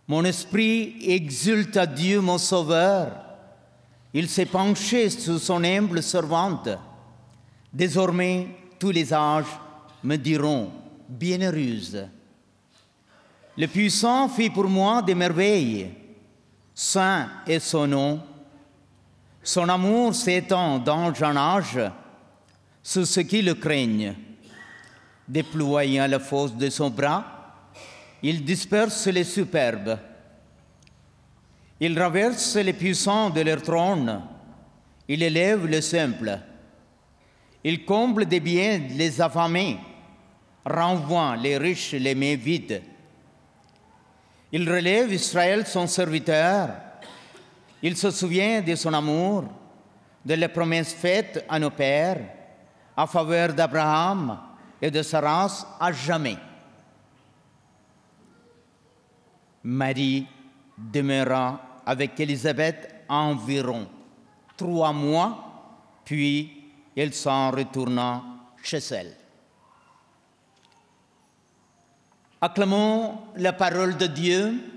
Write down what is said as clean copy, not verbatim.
Mon esprit exulte à Dieu, mon Sauveur. Il s'est penché sur son humble servante. Désormais, tous les âges me diront bienheureuse. Le Puissant fit pour moi des merveilles. Saint est son nom. Son amour s'étend d'âge en âge sur ceux qui le craignent. Déployant la force de son bras, il disperse les superbes. Il renverse les puissants de leur trône. Il élève les simples. Il comble des biens les affamés, renvoie les riches les mains vides. Il relève Israël son serviteur. Il se souvient de son amour, de les promesses faites à nos pères, en faveur d'Abraham et de sa race à jamais. Marie demeura avec Élisabeth environ 3 mois, puis elle s'en retourna chez elle. Acclamons la parole de Dieu.